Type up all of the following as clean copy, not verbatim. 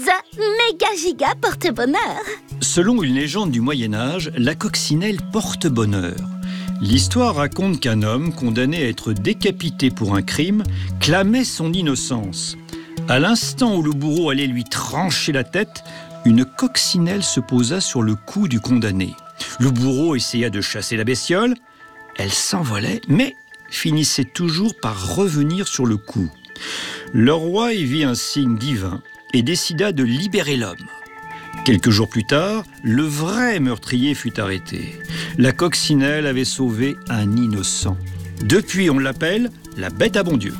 The méga giga porte-bonheur. Selon une légende du Moyen-Âge, la coccinelle porte bonheur. L'histoire raconte qu'un homme, condamné à être décapité pour un crime, clamait son innocence. À l'instant où le bourreau allait lui trancher la tête, une coccinelle se posa sur le cou du condamné. Le bourreau essaya de chasser la bestiole. Elle s'envolait, mais finissait toujours par revenir sur le cou. Le roi y vit un signe divin et décida de libérer l'homme. Quelques jours plus tard, le vrai meurtrier fut arrêté. La coccinelle avait sauvé un innocent. Depuis, on l'appelle la bête à bon Dieu.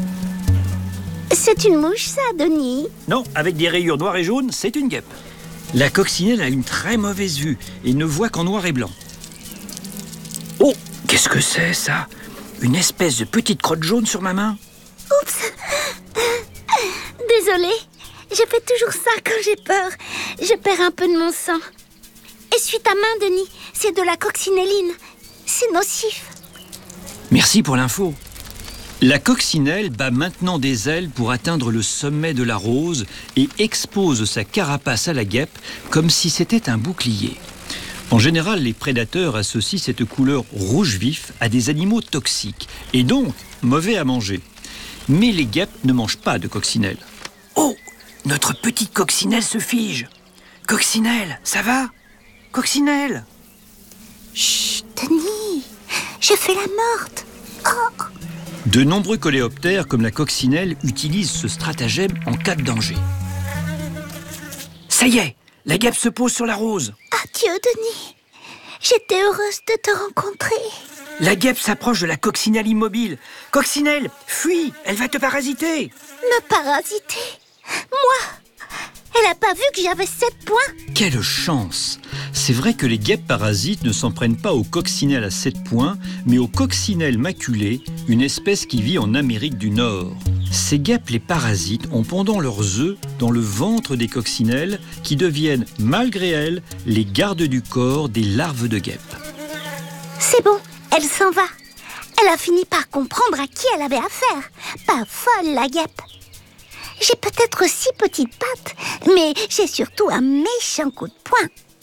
C'est une mouche, ça, Denis? Non, avec des rayures noires et jaunes, c'est une guêpe. La coccinelle a une très mauvaise vue et ne voit qu'en noir et blanc. Oh, qu'est-ce que c'est, ça? Une espèce de petite crotte jaune sur ma main? Oups. Désolée, je fais toujours ça quand j'ai peur. Je perds un peu de mon sang. Essuie ta main, Denis. C'est de la coccinelline. C'est nocif. Merci pour l'info. La coccinelle bat maintenant des ailes pour atteindre le sommet de la rose et expose sa carapace à la guêpe comme si c'était un bouclier. En général, les prédateurs associent cette couleur rouge vif à des animaux toxiques et donc mauvais à manger. Mais les guêpes ne mangent pas de coccinelle. Oh, notre petite coccinelle se fige. Coccinelle, ça va? Coccinelle! Chut, Denis, je fais la morte. Oh. De nombreux coléoptères comme la coccinelle utilisent ce stratagème en cas de danger. Ça y est, la guêpe se pose sur la rose. Adieu, Denis. J'étais heureuse de te rencontrer. La guêpe s'approche de la coccinelle immobile. Coccinelle, fuis, elle va te parasiter. Me parasiter? Moi? Elle n'a pas vu que j'avais 7 points? Quelle chance! C'est vrai que les guêpes parasites ne s'en prennent pas aux coccinelles à 7 points, mais aux coccinelles maculées, une espèce qui vit en Amérique du Nord. Ces guêpes, les parasites, ont pendant leurs œufs dans le ventre des coccinelles qui deviennent, malgré elles, les gardes du corps des larves de guêpes. C'est bon, elle s'en va. Elle a fini par comprendre à qui elle avait affaire. Pas folle, la guêpe. J'ai peut-être 6 petites pattes, mais j'ai surtout un méchant coup de poing.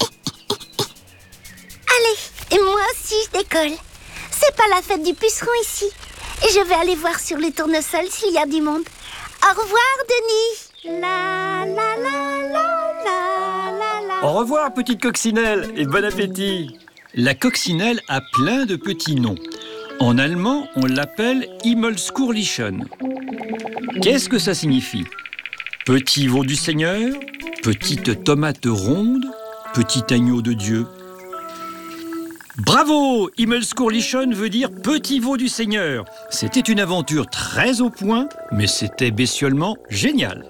Allez, et moi aussi je décolle. C'est pas la fête du puceron ici. Et je vais aller voir sur les tournesols s'il y a du monde. Au revoir, Denis. La la la la la la la. Au revoir, petite coccinelle, et bon appétit. La coccinelle a plein de petits noms. En allemand, on l'appelle Himmelskurlichen. Qu'est-ce que ça signifie? Petit veau du Seigneur, petite tomate ronde, petit agneau de Dieu. Bravo! Himmelskurlichen veut dire petit veau du Seigneur. C'était une aventure très au point, mais c'était bestiolement génial.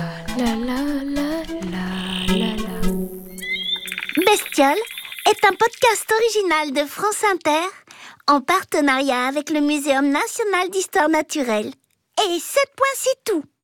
Bestiole est un podcast original de France Inter en partenariat avec le Muséum national d'histoire naturelle. Et 7 points, c'est tout.